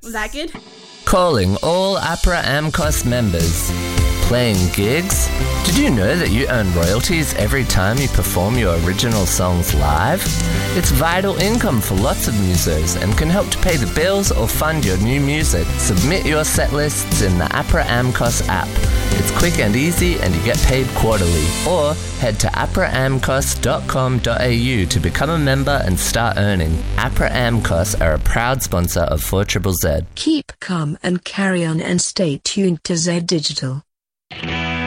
Was that good? Calling all Opera Amcos members. Playing gigs? Did you know that you earn royalties every time you perform your original songs live? It's vital income for lots of musos and can help to pay the bills or fund your new music. Submit your set lists in the Opera Amcos app. It's quick and easy and you get paid quarterly. Or head to operaamcos.com.au to become a member and start earning. Opera Amcos are a proud sponsor of 4ZZZ. Keep calm and carry on and stay tuned to Z Digital.